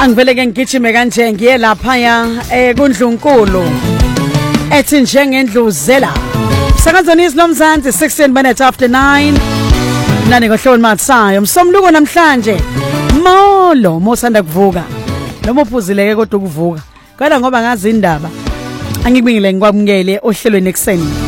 Angivele ke ngigijime kanje ngiye lapha ya kuNdlunkulu ethi njengendluzela sakazona isinomzansi 16 minutes after 9 nani ngohloni matsayo umsomluko namhlanje molo mosanda kuvuka noma uphuzileke kodwa ukuvuka kodwa ngoba ngazi indaba angikubingile ngikwamukele ohlelweni ekseni